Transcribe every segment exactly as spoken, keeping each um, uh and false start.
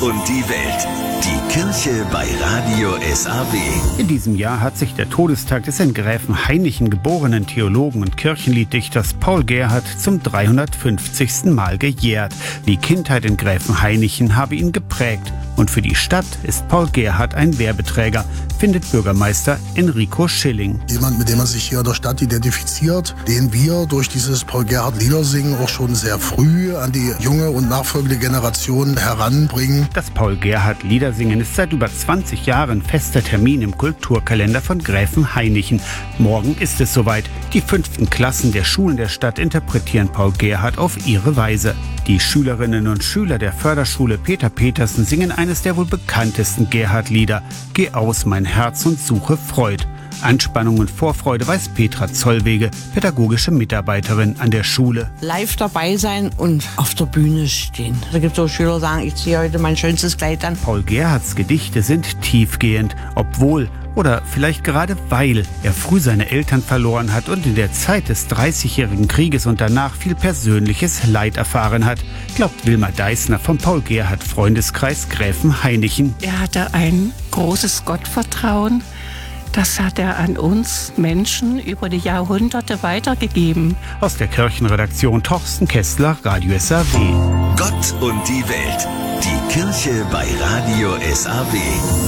und die Welt. Die Kirche bei Radio S A W. In diesem Jahr hat sich der Todestag des in Gräfenhainichen geborenen Theologen und Kirchenlieddichters Paul Gerhardt zum dreihundertfünfzigsten Mal gejährt. Die Kindheit in Gräfenhainichen habe ihn geprägt. Und für die Stadt ist Paul Gerhardt ein Werbeträger, findet Bürgermeister Enrico Schilling. Jemand, mit dem man sich hier in der Stadt identifiziert, den wir durch dieses Paul Gerhardt Liedersingen auch schon sehr früh an die junge und nachfolgende Generation heranbringen. Das Paul Gerhardt Liedersingen ist seit über zwanzig Jahren fester Termin im Kulturkalender von Gräfenhainichen. Morgen ist es soweit. Die fünften Klassen der Schulen der Stadt interpretieren Paul Gerhardt auf ihre Weise. Die Schülerinnen und Schüler der Förderschule Peter Petersen singen eines der wohl bekanntesten Gerhardt-Lieder, Geh aus, mein Herz und suche Freud. Anspannung und Vorfreude weiß Petra Zollwege, pädagogische Mitarbeiterin an der Schule. Live dabei sein und auf der Bühne stehen. Da gibt es so Schüler, die sagen, ich ziehe heute mein schönstes Kleid an. Paul Gerhardts Gedichte sind tiefgehend, obwohl oder vielleicht gerade weil er früh seine Eltern verloren hat und in der Zeit des dreißigjährigen Krieges und danach viel persönliches Leid erfahren hat, glaubt Wilma Deissner vom Paul Gerhardt Freundeskreis Gräfenhainichen. Er hatte ein großes Gottvertrauen. Das hat er an uns Menschen über die Jahrhunderte weitergegeben. Aus der Kirchenredaktion Torsten Kessler, Radio S A W. Gott und die Welt. Die Kirche bei Radio S A W.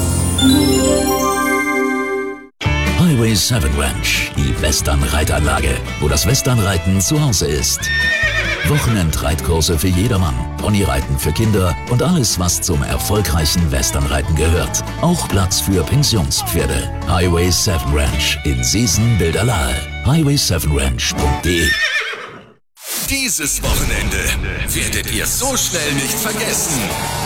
Highway sieben Ranch, die Western-Reitanlage, wo das Westernreiten zu Hause ist. Wochenendreitkurse für jedermann, Ponyreiten für Kinder und alles, was zum erfolgreichen Westernreiten gehört. Auch Platz für Pensionspferde. Highway sieben Ranch in Seesen-Bilderlahe. highway sieben ranch punkt de. Dieses Wochenende werdet ihr so schnell nicht vergessen.